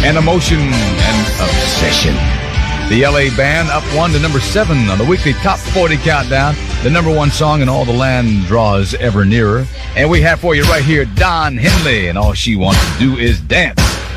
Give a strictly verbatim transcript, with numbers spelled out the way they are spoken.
and Emotion and Obsession. The L A Band up one to number seven on the weekly Top forty Countdown. The number one song in all the land draws ever nearer. And we have for you right here Don Henley, and All She Wants to Do Is Dance.